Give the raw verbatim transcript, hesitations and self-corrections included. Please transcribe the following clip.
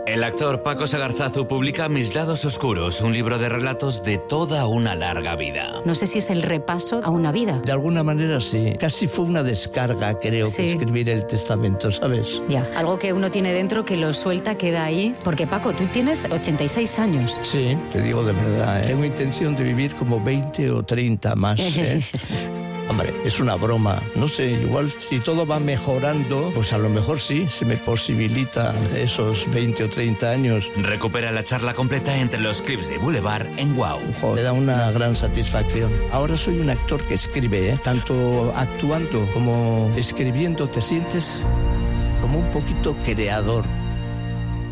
El actor Paco Sagarzazu publica Mis lados oscuros, un libro de relatos de toda una larga vida. No sé si es el repaso a una vida. De alguna manera sí. Casi fue una descarga, creo, Sí. que escribir el testamento, ¿sabes? Ya, algo que uno tiene dentro que lo suelta, queda ahí. Porque Paco, tú tienes ochenta y seis años. Sí, te digo de verdad, ¿eh? Tengo intención de vivir como veinte o treinta más, ¿eh? Hombre, es una broma. No sé, igual si todo va mejorando, pues a lo mejor sí, se me posibilita esos veinte o treinta años. Recupera la charla completa entre los clips de Boulevard en Wow. Joder, me da una gran satisfacción. Ahora soy un actor que escribe, ¿eh? Tanto actuando como escribiendo te sientes como un poquito creador.